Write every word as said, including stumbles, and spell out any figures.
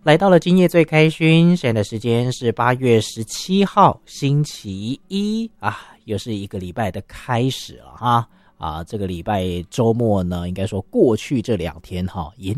来到了今夜最开心，现在的时间是八月十七号星期一啊，又是一个礼拜的开始了哈啊，这个礼拜周末呢，应该说过去这两天哈，也